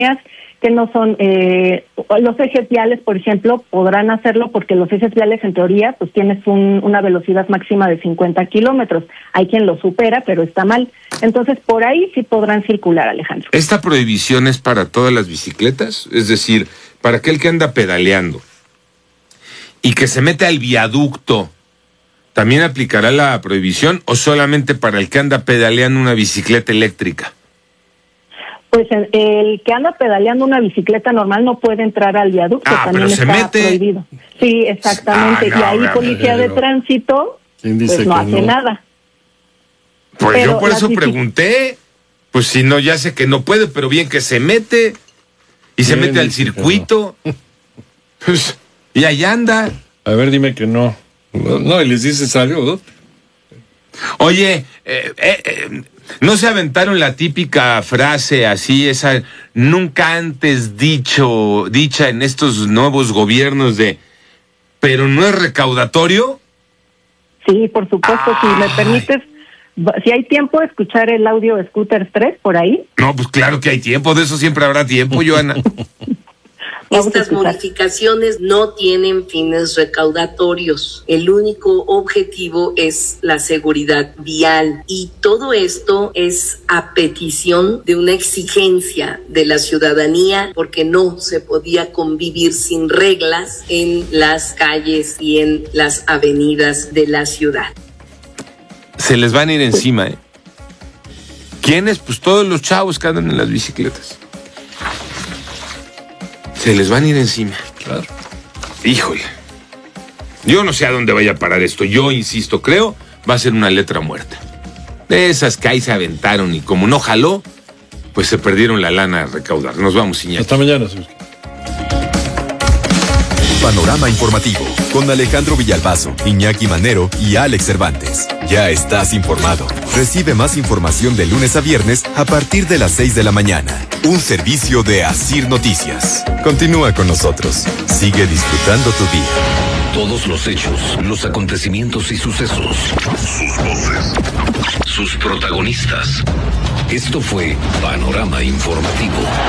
que no son los ejes viales, por ejemplo, podrán hacerlo porque los ejes viales, en teoría, pues tienes una velocidad máxima de 50 kilómetros. Hay quien lo supera, pero está mal. Entonces, por ahí sí podrán circular, Alejandro. ¿Esta prohibición es para todas las bicicletas? Es decir, para aquel que anda pedaleando y que se mete al viaducto, ¿también aplicará la prohibición o solamente para el que anda pedaleando una bicicleta eléctrica? Pues el que anda pedaleando una bicicleta normal no puede entrar al viaducto, también está prohibido. Sí, exactamente. Y ahí policía de tránsito pues no hace nada. Pues pero yo por eso pregunté, pues si no, ya sé que no puede, pero bien que se mete y se mete al circuito, pues, y ahí anda. A ver, dime que no. No, y les dices algo, ¿no? Oye, ¿no se aventaron la típica frase así, esa nunca antes dicha en estos nuevos gobiernos de, pero no es recaudatorio? Sí, por supuesto, si me permites, si hay tiempo, escuchar el audio Scooter 3 por ahí. No, pues claro que hay tiempo, de eso siempre habrá tiempo, Joana. Estas modificaciones no tienen fines recaudatorios. El único objetivo es la seguridad vial. Y todo esto es a petición de una exigencia de la ciudadanía, porque no se podía convivir sin reglas en las calles y en las avenidas de la ciudad. Se les van a ir encima, ¿eh? ¿Quiénes? Pues todos los chavos que andan en las bicicletas. Se les van a ir encima. Claro. Híjole. Yo no sé a dónde vaya a parar esto. Yo insisto, creo va a ser una letra muerta. De esas que ahí se aventaron y como no jaló, pues se perdieron la lana a recaudar. Nos vamos, Iñaki. Hasta mañana, Sergio. Panorama informativo con Alejandro Villalbazo, Iñaki Manero y Alex Cervantes. Ya estás informado. Recibe más información de lunes a viernes a partir de las 6 de la mañana. Un servicio de Asir Noticias. Continúa con nosotros. Sigue disfrutando tu día. Todos los hechos, los acontecimientos y sucesos. Sus voces. Sus protagonistas. Esto fue Panorama Informativo.